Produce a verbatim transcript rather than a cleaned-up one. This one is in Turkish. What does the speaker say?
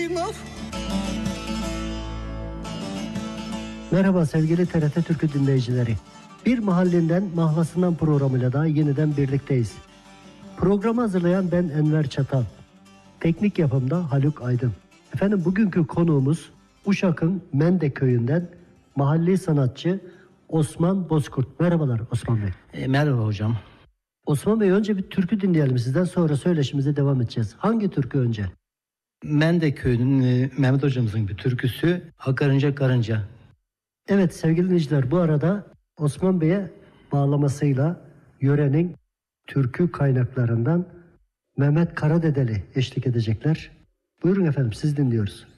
Merhaba sevgili T R T Türkü dinleyicileri. Bir mahallinden mahlasından programıyla da yeniden birlikteyiz. Programı hazırlayan ben Enver Çatal. Teknik yapımda Haluk Aydın. Efendim bugünkü konuğumuz Uşak'ın Mende köyünden mahalli sanatçı Osman Bozkurt. Merhabalar Osman Bey. E, merhaba hocam. Osman Bey önce bir türkü dinleyelim sizden, sonra söyleşimize devam edeceğiz. Hangi türkü önce? Mende köyünün e, Mehmet hocamızın bir türküsü Akarınca Karınca. Evet sevgili dinleyiciler, bu arada Osman Bey'e bağlamasıyla yörenin türkü kaynaklarından Mehmet Karadedeli eşlik edecekler. Buyurun efendim, siz dinliyoruz.